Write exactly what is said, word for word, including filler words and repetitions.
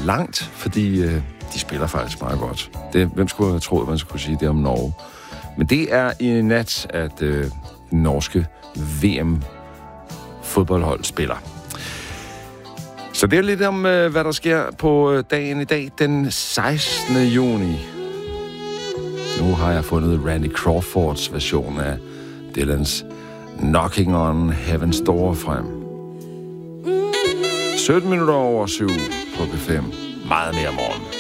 langt, fordi øh, de spiller faktisk meget godt. Det, hvem skulle have troet, man skulle sige det om Norge? Men det er i nat, at øh, den norske V M-fodboldhold spiller. Så det er lidt om, øh, hvad der sker på dagen i dag, den sekstende juni. Nu har jeg fundet Randy Crawfords version af Dylans Knocking on Heaven's Door frem. sytten minutter over syv på B fem. Meget mere morgen.